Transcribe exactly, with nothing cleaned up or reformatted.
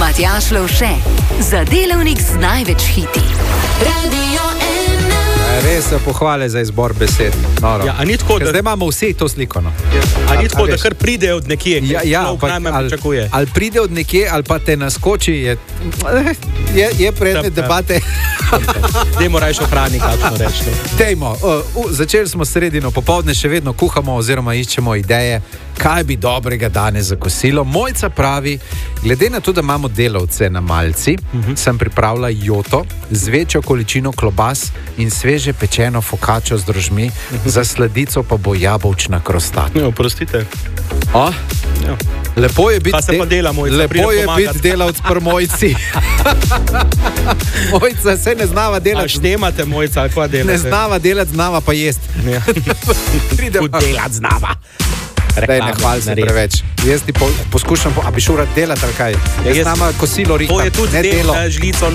Matjaž Lovše, za delavnik z največ hiti. Radio ena. Res se pohvale za izbor besed. No, no. Ja, tako, da... Zdaj imamo vsi to sliko. No. A ni tako, da kar pride od nekje, ja, ja, ali, ali pride od nekje, ali pa te naskoči, je, je, je predmet debate. Dajmo raje ohrani, kakšno reči. Dejmo, uh, uh, začeli smo sredino popoldne, še vedno kuhamo oziroma iščemo ideje, kaj bi dobrega danes za kosilo. Mojca pravi, glede na to, da imamo delavce na malci, uh -huh. sem pripravila joto z večjo količino klobas in sveže pečeno fokačo z drožmi, uh -huh. za sladico pa bo jabolčna krostata. Ne, oprostite. A? Ja. Lepo je biti del, bit delavc pri Mojci. Mojca se ne znava delati. A štemate, Mojca, ali kva delate? Ne znava delati, znava pa jest. Ja. Pridem pa delati znava. Daj, ne hvali se preveč. Jaz ti po, poskušam, po, a bi šel rad delati ali kaj? Jaz, jaz nama kosilo rihtam, to je tudi ne del, delo. Žlico